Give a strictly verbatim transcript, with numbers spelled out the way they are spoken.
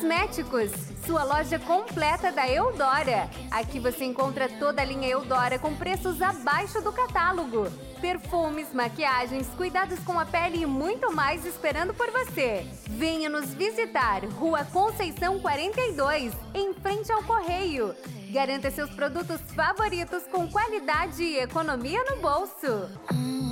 Cosméticos, sua loja completa da Eudora. Aqui você encontra toda a linha Eudora com preços abaixo do catálogo. Perfumes, maquiagens, cuidados com a pele e muito mais esperando por você. Venha nos visitar, Rua Conceição quarenta e dois, em frente ao Correio. Garanta seus produtos favoritos com qualidade e economia no bolso.